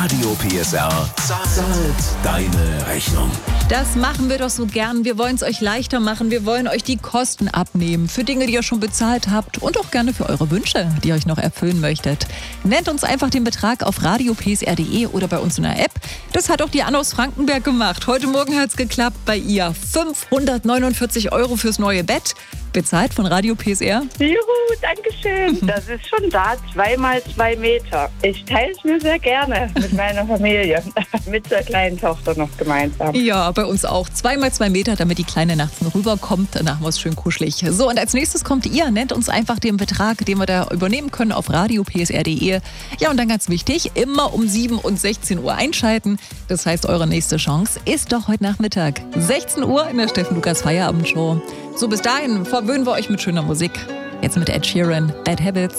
Radio PSR zahlt deine Rechnung. Das machen wir doch so gern. Wir wollen es euch leichter machen. Wir wollen euch die Kosten abnehmen für Dinge, die ihr schon bezahlt habt und auch gerne für eure Wünsche, die ihr euch noch erfüllen möchtet. Nennt uns einfach den Betrag auf radiopsr.de oder bei uns in der App. Das hat auch die Anna aus Frankenberg gemacht. Heute Morgen hat es geklappt bei ihr. 549 € fürs neue Bett. Bezahlt von Radio PSR. Juhu, danke schön. Das ist schon da, 2 mal 2 Meter. Ich teile es mir sehr gerne mit meiner Familie, mit der kleinen Tochter noch gemeinsam. Ja, bei uns auch. 2 mal 2 Meter, damit die Kleine nachts rüberkommt. Danach haben wir es schön kuschelig. So, und als nächstes kommt ihr. Nennt uns einfach den Betrag, den wir da übernehmen können auf radiopsr.de. Ja, und dann ganz wichtig, immer um 7 und 16 Uhr einschalten. Das heißt, eure nächste Chance ist doch heute Nachmittag. 16 Uhr in der Steffen Lukas Feierabendshow. So, bis dahin verwöhnen wir euch mit schöner Musik. Jetzt mit Ed Sheeran, Bad Habits.